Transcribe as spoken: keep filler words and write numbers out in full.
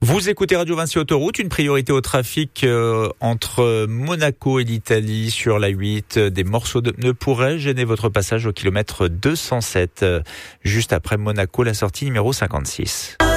Vous écoutez Radio Vinci Autoroute, une priorité au trafic euh, entre Monaco et l'Italie sur la huit. Des morceaux de pneus pourraient gêner votre passage au kilomètre deux cent sept, euh, juste après Monaco, la sortie numéro cinquante-six.